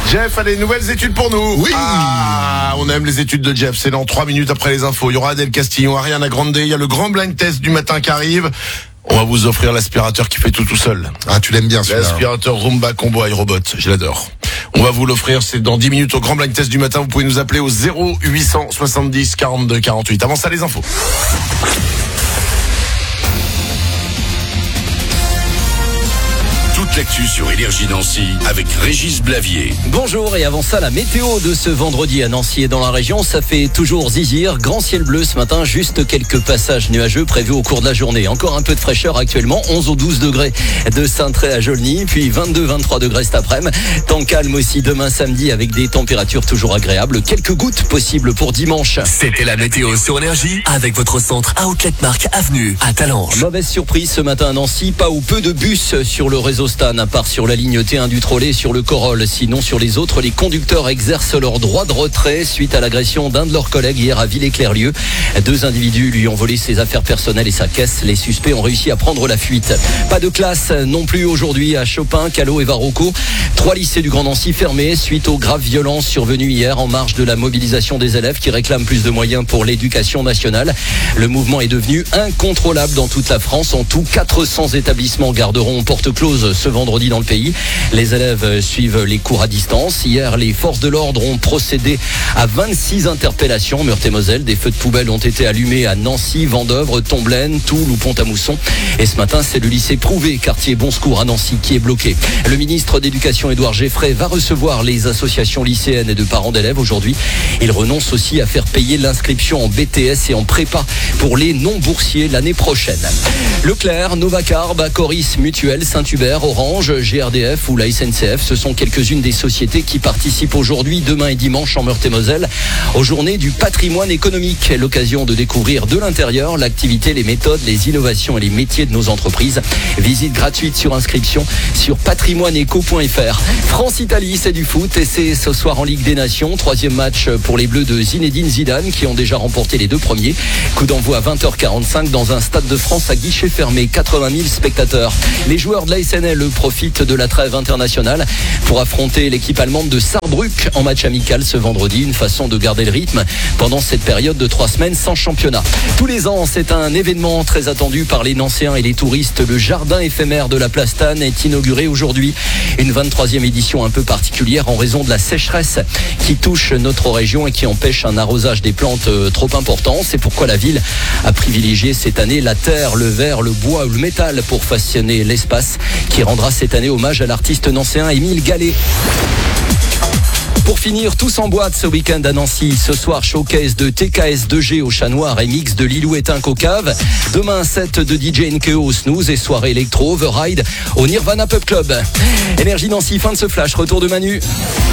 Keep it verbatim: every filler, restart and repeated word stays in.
Jeff a des nouvelles études pour nous. Oui. Ah, on aime les études de Jeff. C'est dans trois minutes après les infos. Il y aura Adèle Castillon, Ariana Grande. Il y a le grand blind test du matin qui arrive. On va vous offrir l'aspirateur qui fait tout tout seul. Ah, tu l'aimes bien celui-là. L'aspirateur Roomba Combo iRobot. Je l'adore. On va vous l'offrir. C'est dans dix minutes au grand blind test du matin. Vous pouvez nous appeler au zéro huit cent soixante-dix quarante-deux quarante-huit. Avant ça, les infos. Toute l'actu sur Énergie Nancy avec Régis Blavier. Bonjour, et avant ça, la météo de ce vendredi à Nancy et dans la région, ça fait toujours zizir. Grand ciel bleu ce matin, juste quelques passages nuageux prévus au cours de la journée. Encore un peu de fraîcheur actuellement, onze ou douze degrés de Saint-Tré à Jolny, puis vingt-deux vingt-trois degrés cet après-midi. Temps calme aussi demain samedi avec des températures toujours agréables. Quelques gouttes possibles pour dimanche. C'était la météo sur Énergie avec votre centre Outlet Mark Avenue à Talange. Mauvaise surprise ce matin à Nancy, pas ou peu de bus sur le réseau Stan, à part sur la ligne T un du Trolley sur le Corolle. Sinon, sur les autres, les conducteurs exercent leur droit de retrait suite à l'agression d'un de leurs collègues hier à Villers-Clerlieu. Deux individus lui ont volé ses affaires personnelles et sa caisse. Les suspects ont réussi à prendre la fuite. Pas de classe non plus aujourd'hui à Chopin, Callot et Varocco. Trois lycées du Grand Nancy fermés suite aux graves violences survenues hier en marge de la mobilisation des élèves qui réclament plus de moyens pour l'éducation nationale. Le mouvement est devenu incontrôlable dans toute la France. En tout, quatre cents établissements garderont porte close ce vendredi dans le pays. Les élèves suivent les cours à distance. Hier, les forces de l'ordre ont procédé à vingt-six interpellations en Meurthe-et-Moselle. Des feux de poubelle ont été allumés à Nancy, Vendeuvre, Tomblaine, Toul ou Pont-à-Mousson. Et ce matin, c'est le lycée Prouvé, quartier Bon Secours à Nancy, qui est bloqué. Le ministre d'Éducation, Édouard Geffray, va recevoir les associations lycéennes et de parents d'élèves aujourd'hui. Il renonce aussi à faire payer l'inscription en B T S et en prépa pour les non-boursiers l'année prochaine. Leclerc, Novacarb, Coris, Mutuelle, Saint-Hubert, Orange, G R D F ou la S N C F, ce sont quelques-unes des sociétés qui participent aujourd'hui, demain et dimanche en Meurthe-et-Moselle aux journées du patrimoine économique. L'occasion de découvrir de l'intérieur l'activité, les méthodes, les innovations et les métiers de nos entreprises. Visite gratuite sur inscription sur patrimoineeco point f r. France-Italie, c'est du foot et c'est ce soir en Ligue des Nations. Troisième match pour les Bleus de Zinedine Zidane qui ont déjà remporté les deux premiers. Coup d'envoi à vingt heures quarante-cinq dans un stade de France à guichet fermé. quatre-vingt mille spectateurs. Les joueurs de la S N L profitent de la trêve internationale pour affronter l'équipe allemande de Saarbrück en match amical ce vendredi. Une façon de garder le rythme pendant cette période de trois semaines sans championnat. Tous les ans, c'est un événement très attendu par les Nancéens et les touristes. Le jardin éphémère de la Plastane est inauguré aujourd'hui. Une vingt-troisième édition un peu particulière en raison de la sécheresse qui touche notre région et qui empêche un arrosage des plantes trop important. C'est pourquoi la ville a privilégié cette année la terre, le verre, le bois ou le métal pour façonner l'espace qui rendra cette année hommage à l'artiste nancéen Émile Gallet. Pour finir, tous en boîte ce week-end à Nancy. Ce soir, showcase de T K S deux G au Chat Noir et mix de Lilouetin au Cave. Demain, set de D J N K O au Snooze et soirée électro, The Ride au Nirvana Pub Club. Énergie Nancy, fin de ce flash. Retour de Manu.